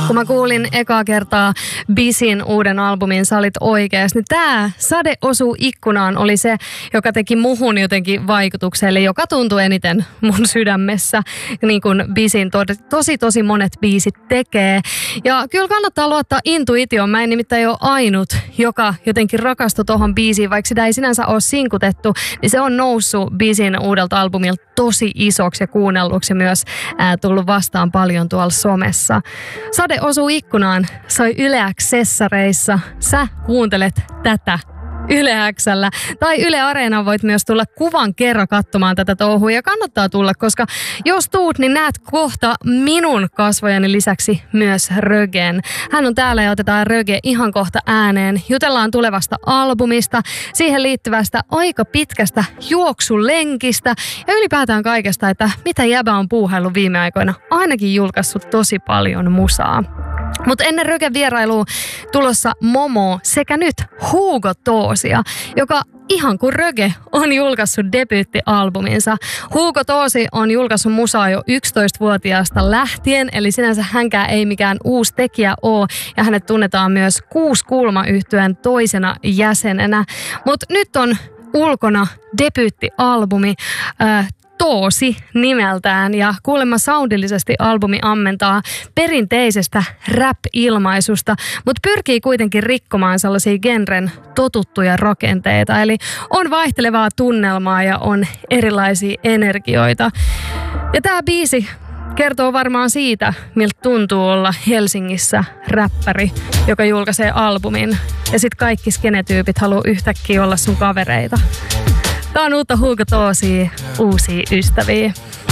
Kun mä kuulin ekaa kertaa Bizin uuden albumin Sä olit oikeas, niin tää Sade osuu ikkunaan oli se, joka teki muhun jotenkin vaikutuksen, eli joka tuntui eniten mun sydämessä, niin kuin Bizin tosi monet biisit tekee. Ja kyllä kannattaa luottaa intuitioon. Mä en nimittäin ole ainut, joka jotenkin rakastui tohon biisiin, vaikka sitä ei sinänsä ole sinkutettu, niin se on noussut Bizin uudelta albumilta tosi isoksi ja kuunnelluksi ja myös tullut vastaan paljon tuolla somessa. Sade osuu ikkunaan, soi Yle X-sessareissa. Sä kuuntelet tätä Yle X:llä. Tai Yle Areenaan voit myös tulla kuvan kerran katsomaan tätä touhua ja kannattaa tulla, koska jos tuut, niin näet kohta minun kasvojeni lisäksi myös Rögen. Hän on täällä ja otetaan Röge ihan kohta ääneen. Jutellaan tulevasta albumista, siihen liittyvästä aika pitkästä juoksulenkistä ja ylipäätään kaikesta, että mitä jäbä on puuhaillut viime aikoina. Ainakin julkaissut tosi paljon musaa. Mutta ennen Rögen vierailua tulossa Momo sekä nyt Hugo Toosia, joka ihan kuin Röge on julkaissut debyyttialbuminsa. Hugo Toosi on julkaissut musaa jo 11-vuotiaasta lähtien, eli sinänsä hänkään ei mikään uusi tekijä ole, ja hänet tunnetaan myös Kuuskulma-yhtyeen toisena jäsenenä. Mutta nyt on ulkona debyyttialbumi, Toosi nimeltään, ja kuulemma soundillisesti albumi ammentaa perinteisestä rap-ilmaisusta, mutta pyrkii kuitenkin rikkomaan sellaisia genren totuttuja rakenteita. Eli on vaihtelevaa tunnelmaa ja on erilaisia energioita. Ja tämä biisi kertoo varmaan siitä, miltä tuntuu olla Helsingissä räppäri, joka julkaisee albumin. Ja sit kaikki skenetyypit haluaa yhtäkkiä olla sun kavereita. Tää on uutta Hugo Toosia, uusia ystäviä.